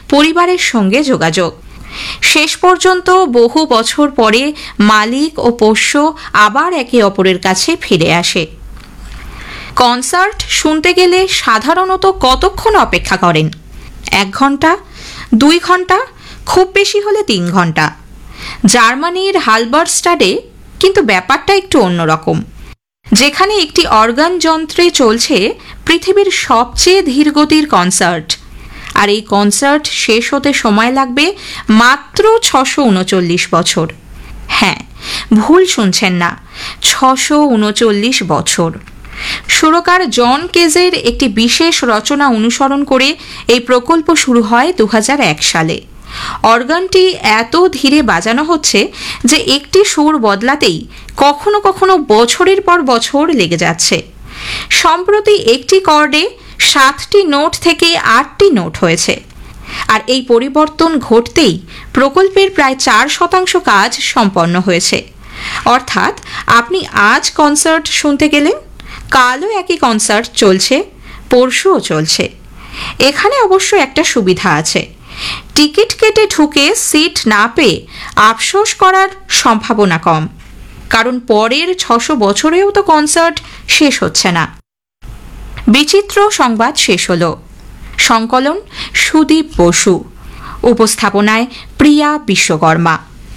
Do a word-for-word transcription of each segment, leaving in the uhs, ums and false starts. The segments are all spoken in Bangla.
পরিবারের সঙ্গে যোগাযোগ। শেষ পর্যন্ত বহু বছর পরে মালিক ও পোষ্য আবার একে অপরের কাছে ফিরে আসে। কনসার্ট শুনতে গেলে সাধারণত কতক্ষণ অপেক্ষা করেন? এক ঘন্টা, দুই ঘন্টা, খুব বেশি হলে তিন ঘন্টা। জার্মানির হালবারস্টাডে কিন্তু ব্যাপারটা একটু অন্যরকম। যেখানে একটি অর্গান যন্ত্রে চলছে পৃথিবীর সবচেয়ে ধীরগতির কনসার্ট, আর এই কনসার্ট শেষ হতে সময় লাগবে মাত্র ছশো উনচল্লিশ বছর। হ্যাঁ, ভুল শুনছেন না, ছশো উনচল্লিশ বছর। সুরকার জন কেজের একটি বিশেষ রচনা অনুসরণ করে এই প্রকল্প শুরু হয় দু হাজার এক সালে। অর্গানটি এত ধীরে বাজানো হচ্ছে যে একটি সুর বদলাতেই কখনো কখনো বছরের পর বছর লেগে যাচ্ছে। সম্প্রতি একটি কর্ডে সাতটি নোট থেকে আটটি নোট হয়েছে, আর এই পরিবর্তন ঘটতেই প্রকল্পের প্রায় চার শতাংশ কাজ সম্পন্ন হয়েছে। অর্থাৎ আপনি আজ কনসার্ট শুনতে গেলেন, কালও একই কনসার্ট চলছে, পরশুও চলছে। এখানে অবশ্য একটা সুবিধা আছে, টিকিট কেটে ঢুকে সিট না পেয়ে আফসোস করার সম্ভাবনা কম, কারণ পরের ছশো বছরেও তো কনসার্ট শেষ হচ্ছে না। বিচিত্র সংবাদ শেষ হলো। সংকলন সুদীপ বসু, উপস্থাপনায় প্রিয়া বিশ্বকর্মা।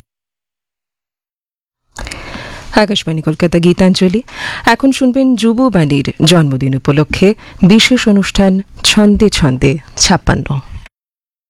আকাশবাণী কলকাতা গীতাঞ্জলি। এখন শুনবেন যুববাণীর জন্মদিন উপলক্ষে বিশেষ অনুষ্ঠান ছন্দে ছন্দে ছাপ্পান্ন।